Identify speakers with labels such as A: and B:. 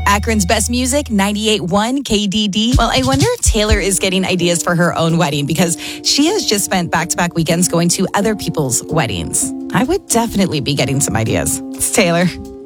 A: Akron's best music, 98.1 KDD. Well, I wonder if Taylor is getting ideas for her own wedding because she has just spent back-to-back weekends going to other people's weddings. I would definitely be getting some ideas. It's Taylor.